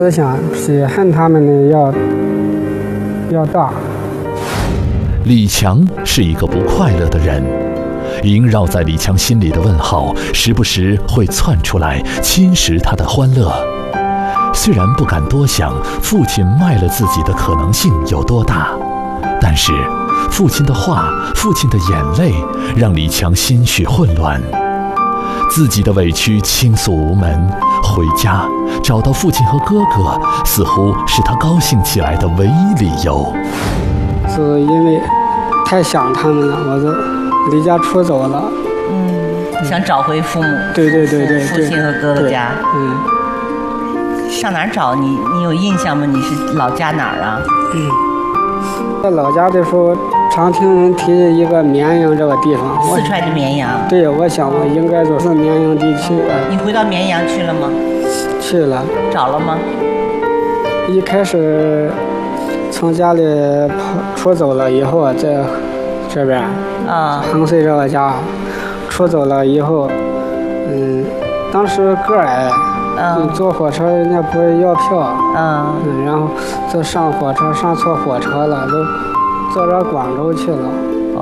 思想比恨他们的要大。 李强是一个不快乐的人，萦绕在李强心里的问号，时不时会窜出来，侵蚀他的欢乐。虽然不敢多想父亲卖了自己的可能性有多大，但是父亲的话，父亲的眼泪，让李强心绪混乱。自己的委屈倾诉无门，回家找到父亲和哥哥，似乎是他高兴起来的唯一理由。 是因为太想他们了，我就离家出走了。 想找回父母。 对， 父亲和哥哥家。上哪儿找你？你有印象吗？你是老家哪儿啊？ 在老家的时候，常听人提一个绵阳这个地方。 四川的绵阳。 对，我想我应该就是绵阳地区。 你回到绵阳去了吗？ 去了。 找了吗？ 一开始从家里出走了以后，在这边衡水这个家出走了以后，当时个矮。坐火车人家不会要票，然后就上火车上错火车了，都坐到广州去了。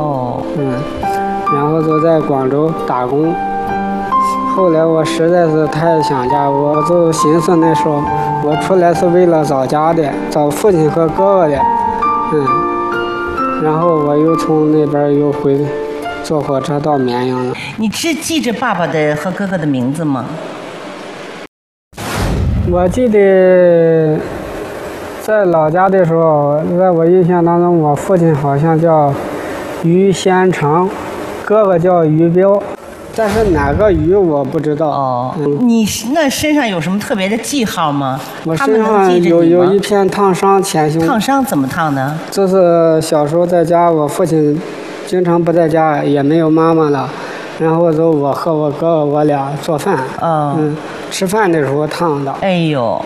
然后就在广州打工。后来我实在是太想家，我就寻思那时候我出来是为了找家的，找父亲和哥哥的，然后我又从那边又坐火车到绵阳了。 你是记着爸爸的和哥哥的名字吗？ 我记得在老家的时候，在我印象当中，我父亲好像叫于先成，哥哥叫于彪，但是哪个于我不知道。 你那身上有什么特别的记号吗？ 我身上有一片烫伤，前胸。 烫伤怎么烫的？ 就是小时候在家，我父亲经常不在家，也没有妈妈了，然后就我和我哥哥我俩做饭。吃饭的时候烫的。 哎呦，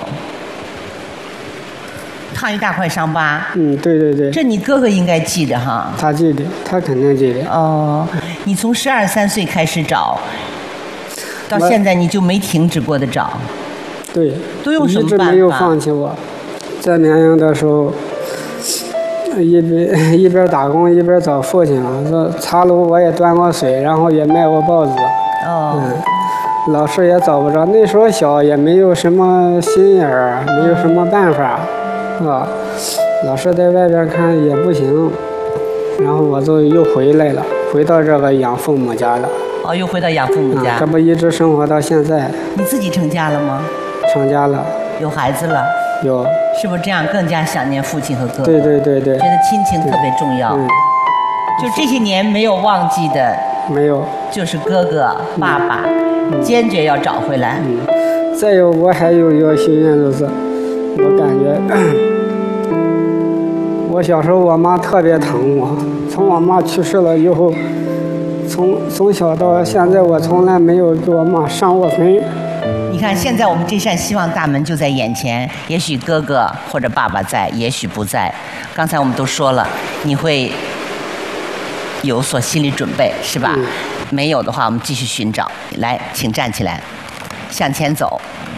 烫一大块伤疤。 对。 这你哥哥应该记得哈。 他记得，他肯定记得。 你从12、13岁开始找，到现在你就没停止过的找。 对。 都用什么办法？ 一直没有放弃我。在绵阳的时候，一边打工一边找父亲了。说茶楼我也端过水，然后也卖过报纸。老师也找不着，那时候小也没有什么心眼儿，没有什么办法，老师在外边看也不行，然后我就又回来了，回到这个养父母家了。 又回到养父母家。 这不一直生活到现在。 你自己成家了吗？ 成家了。 有孩子了？ 有。 是不是这样更加想念父亲和哥哥？ 对。 觉得亲情特别重要。就这些年没有忘记的。 没有。 就是哥哥、爸爸。坚决要找回来。 再有，我还有一个心愿，就是我感觉我小时候我妈特别疼我，从我妈去世了以后，从小到现在我从来没有给我妈上过坟。 你看现在我们这扇希望大门就在眼前，也许哥哥或者爸爸在，也许不在。刚才我们都说了，你会有所心理准备，是吧？没有的话，我们继续寻找。来，请站起来，向前走。